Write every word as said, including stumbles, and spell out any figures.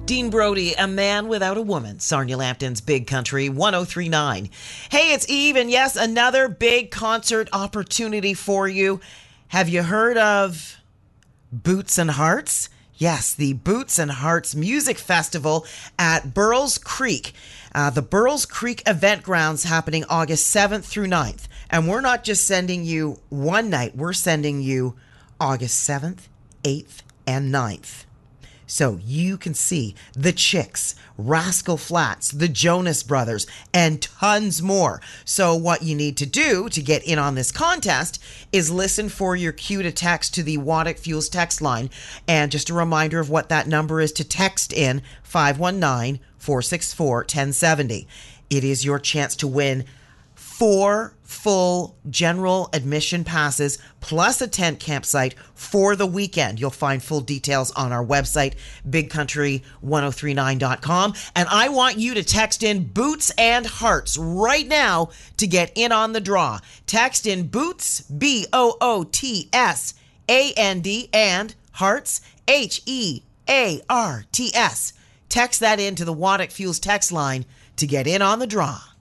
Dean Brody, A Man Without a Woman, Sarnia Lambton's Big Country one oh three point nine. Hey, it's Eve, and yes, another big concert opportunity for you. Have you heard of Boots and Hearts? Yes, the Boots and Hearts Music Festival at Burles Creek. Uh, the Burles Creek Event Grounds happening August seventh through ninth. And we're not just sending you one night, we're sending you August seventh, eighth, and ninth. So you can see the Chicks, Rascal Flatts, the Jonas Brothers, and tons more. So what you need to do to get in on this contest is listen for your cue to text to the Waddick Fuels text line. And just a reminder of what that number is to text in, five one nine, four six four, one zero seven zero. It is your chance to win four full general admission passes plus a tent campsite for the weekend. You'll find full details on our website, big country ten thirty-nine dot com. And I want you to text in Boots and Hearts right now to get in on the draw. Text in Boots, B O O T S A N D, and Hearts, H E A R T S. Text that in to the Waddick Fuels text line to get in on the draw.